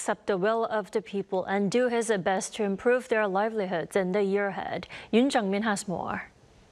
accept the will of the people and do his best to improve their livelihoods in the year ahead. Yoon Jung-min has more.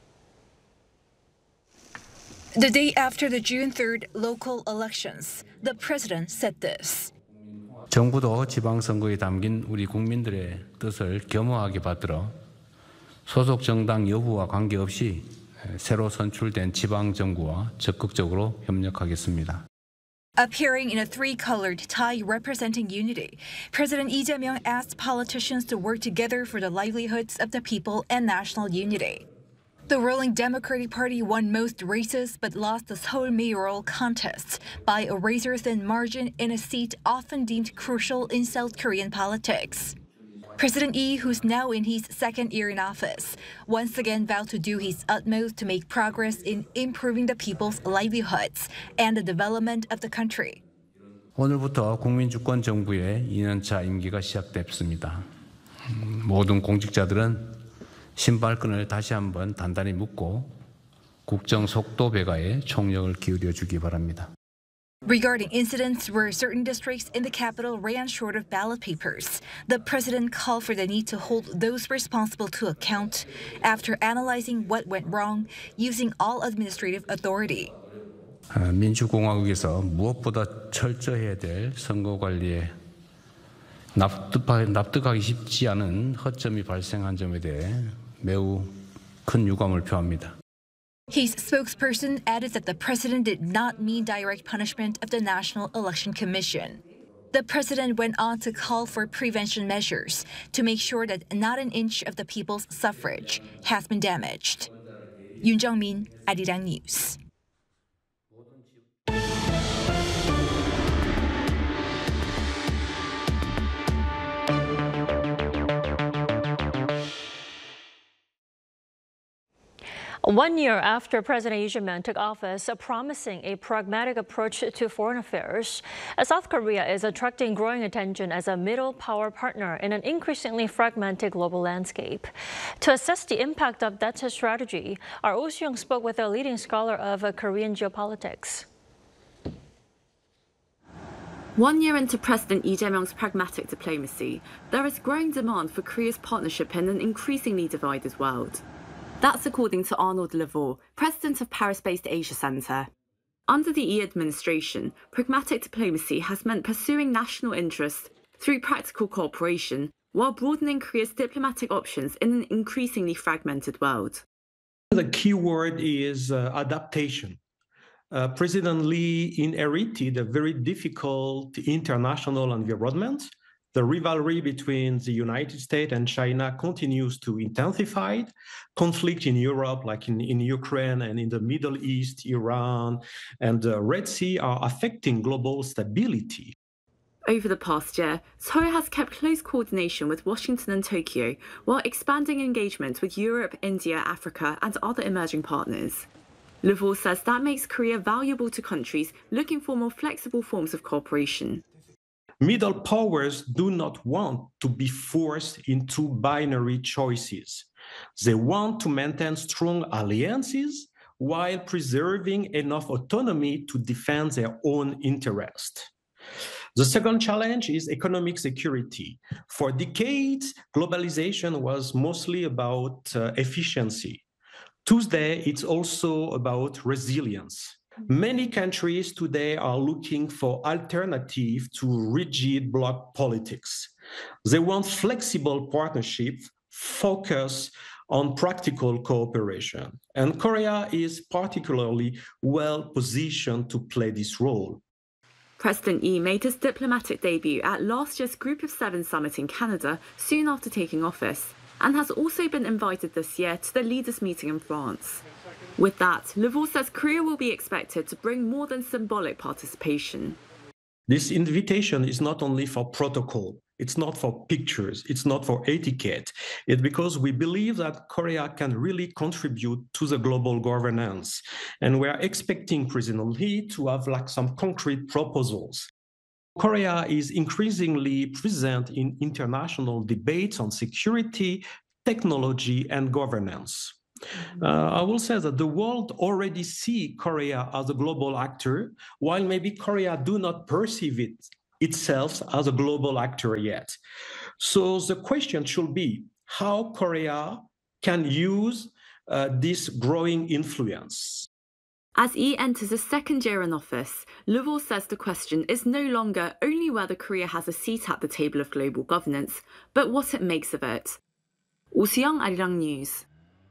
The day after the June 3rd local elections, the president said this. 정부도 지방선거에 담긴 우리 국민들의 뜻을 겸허하게 받들어 소속 정당 여부와 관계없이 새로 선출된 지방정부와 적극적으로 협력하겠습니다. Appearing in a three-colored tie representing unity, President Lee Jae-myung asked politicians to work together for the livelihoods of the people and national unity. The ruling Democratic Party won most races but lost the Seoul mayoral contest by a razor-thin margin in a seat often deemed crucial in South Korean politics. President Lee, who's now in his second year in office, once again vowed to do his utmost to make progress in improving the people's livelihoods and the development of the country. 오늘부터 국민주권 정부의 2년차 임기가 시작됐습니다. 모든 공직자들은 신발끈을 다시 한번 단단히 묶고 국정 속도 배가에 총력을 기울여 주기 바랍니다. Regarding incidents where certain districts in the capital ran short of ballot papers, the president called for the need to hold those responsible to account after analyzing what went wrong using all administrative authority. 민주공화국에서 무엇보다 철저해야 될 선거 관리에 납득하기 쉽지 않은 허점이 발생한 점에 대해 매우 큰 유감을 표합니다. His spokesperson added that the president did not mean direct punishment of the National Election Commission. The president went on to call for prevention measures to make sure that not an inch of the people's suffrage has been damaged. Yoon Jung-min, Arirang News. One year after President Lee Jae-myung took office, promising a pragmatic approach to foreign affairs, South Korea is attracting growing attention as a middle power partner in an increasingly fragmented global landscape. To assess the impact of that strategy, our Oh Soo-young spoke with a leading scholar of Korean geopolitics. 1 year into President Lee Jae-myung's pragmatic diplomacy, there is growing demand for Korea's partnership in an increasingly divided world. That's according to Arnold Lavoie, president of Paris-based Asia Center. Under the Lee administration, pragmatic diplomacy has meant pursuing national interests through practical cooperation while broadening Korea's diplomatic options in an increasingly fragmented world. The key word is adaptation. President Lee inherited a very difficult international environment. The rivalry between the United States and China continues to intensify. Conflict in Europe, like in Ukraine and in the Middle East, Iran, and the Red Sea are affecting global stability. Over the past year, Seoul has kept close coordination with Washington and Tokyo while expanding engagement with Europe, India, Africa, and other emerging partners. Lavoie says that makes Korea valuable to countries looking for more flexible forms of cooperation. Middle powers do not want to be forced into binary choices. They want to maintain strong alliances while preserving enough autonomy to defend their own interest. The second challenge is economic security. For decades, globalization was mostly about efficiency. Today, it's also about resilience. Many countries today are looking for alternatives to rigid bloc politics. They want flexible partnerships, focus on practical cooperation. And Korea is particularly well positioned to play this role. President Lee made his diplomatic debut at last year's Group of Seven summit in Canada soon after taking office, and has also been invited this year to the leaders' meeting in France. With that, Lavoie says Korea will be expected to bring more than symbolic participation. This invitation is not only for protocol, it's not for pictures, it's not for etiquette. It's because we believe that Korea can really contribute to the global governance. And we're expecting President Lee to have some concrete proposals. Korea is increasingly present in international debates on security, technology, and governance. I will say that the world already sees Korea as a global actor, while maybe Korea do not perceive it itself as a global actor yet. So the question should be how Korea can use this growing influence. As Lee enters a second year in office, Laval says the question is no longer only whether Korea has a seat at the table of global governance, but what it makes of it. Oh Soo-young, Arirang News.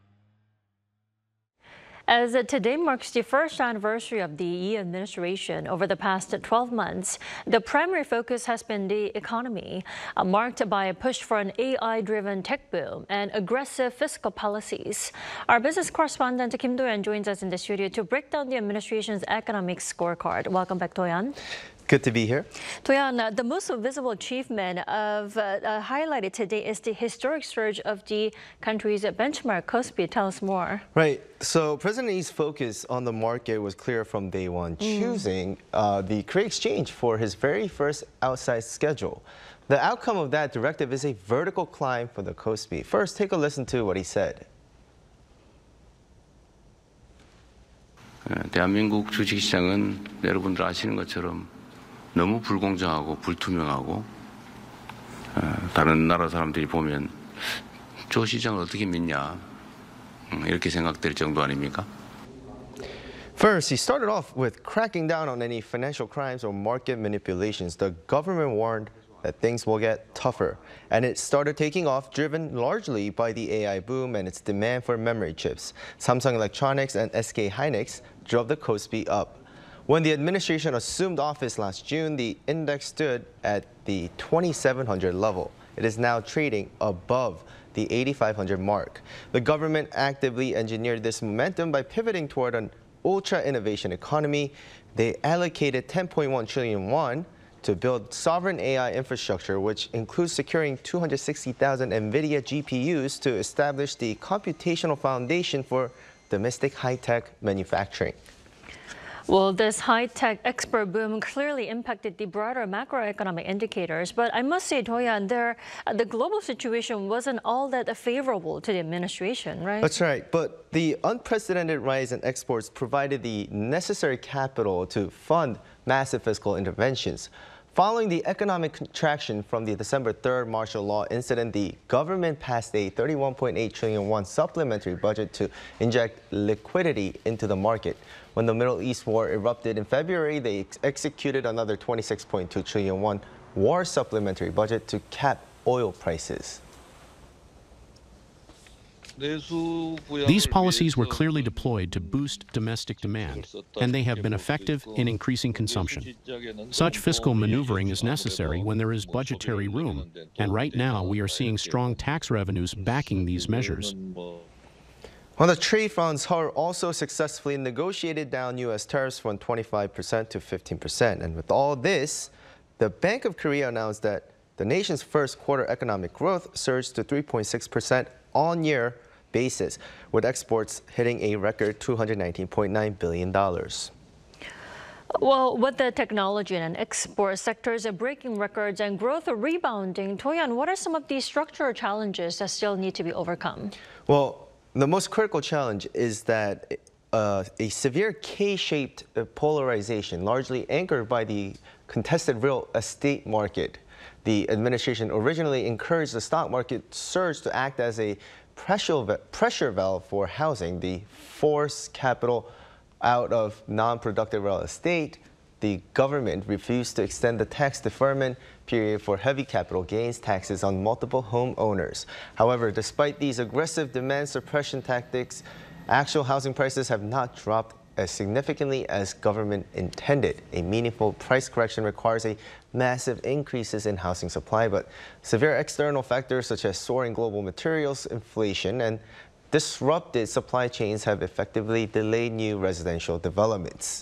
As today marks the first anniversary of the Lee administration, over the past 12 months, the primary focus has been the economy, marked by a push for an AI-driven tech boom and aggressive fiscal policies. Our business correspondent Kim Do-yeon joins us in the studio to break down the administration's economic scorecard. Welcome back, Do-yeon. Good to be here. Do-yeon, the most visible achievement highlighted today is the historic surge of the country's benchmark KOSPI. Tell us more. Right. So President Lee's focus on the market was clear from day one, choosing the Korea Exchange for his very first outsized schedule. The outcome of that directive is a vertical climb for the KOSPI. First, take a listen to what he said. 대한민국 주식시장은 여러분들 아시는 것처럼 너무 불공정하고 불투명하고 다른 나라 사람들이 보면 저 시장을 어떻게 믿냐 이렇게 생각될 정도 아닙니까? First, he started off with cracking down on any financial crimes or market manipulations. The government warned that things will get tougher, and it started taking off, driven largely by the AI boom and its demand for memory chips. Samsung Electronics and SK hynix drove the KOSPI up. When the administration assumed office last June, the index stood at the 2,700 level. It is now trading above the 8,500 mark. The government actively engineered this momentum by pivoting toward an ultra-innovation economy. They allocated 10.1 trillion won to build sovereign AI infrastructure, which includes securing 260,000 NVIDIA GPUs to establish the computational foundation for domestic high-tech manufacturing. Well, this high-tech export boom clearly impacted the broader macroeconomic indicators. But I must say, Do-yeon, the global situation wasn't all that favorable to the administration, right? That's right. But the unprecedented rise in exports provided the necessary capital to fund massive fiscal interventions. Following the economic contraction from the December 3rd martial law incident, the government passed a 31.8 trillion won supplementary budget to inject liquidity into the market. When the Middle East war erupted in February, they executed another 26.2 trillion won war supplementary budget to cap oil prices. These policies were clearly deployed to boost domestic demand, and they have been effective in increasing consumption. Such fiscal maneuvering is necessary when there is budgetary room, and right now we are seeing strong tax revenues backing these measures. On the trade fronts, Seoul also successfully negotiated down U.S. tariffs from 25% to 15%. And with all this, the Bank of Korea announced that the nation's first quarter economic growth surged to 3.6% on-year basis, with exports hitting a record $219.9 billion. Well, with the technology and export sectors breaking records and growth rebounding, Do-yeon, what are some of these structural challenges that still need to be overcome? Well, the most critical challenge is that a severe K-shaped polarization, largely anchored by the contested real estate market. The administration originally encouraged the stock market surge to act as a pressure valve for housing, the force capital out of non-productive real estate. The government refused to extend the tax deferment period for heavy capital gains taxes on multiple homeowners. However, despite these aggressive demand suppression tactics, actual housing prices have not dropped as significantly as government intended. A meaningful price correction requires a massive increases in housing supply, but severe external factors such as soaring global materials inflation and disrupted supply chains have effectively delayed new residential developments.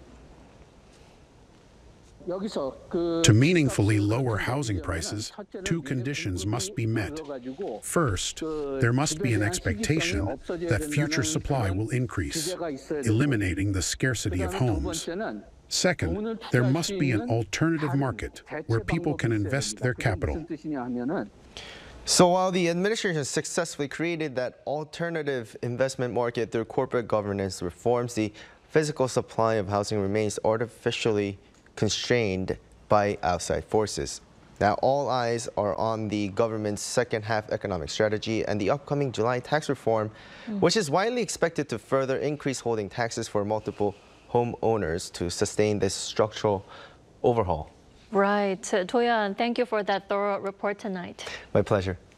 To meaningfully lower housing prices, two conditions must be met. First, there must be an expectation that future supply will increase, eliminating the scarcity of homes. Second, there must be an alternative market where people can invest their capital. So while the administration successfully created that alternative investment market through corporate governance reforms, the physical supply of housing remains artificially constrained by outside forces. Now, all eyes are on the government's second-half economic strategy and the upcoming July tax reform, which is widely expected to further increase holding taxes for multiple homeowners to sustain this structural overhaul. Right. Toyan, thank you for that thorough report tonight. My pleasure.